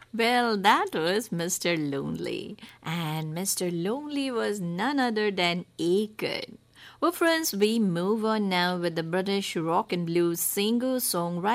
Well, that was Mr. Lonely. And Mr. Lonely was none other than Akon. Well, friends, we move on now with the British rock and blues singer songwriter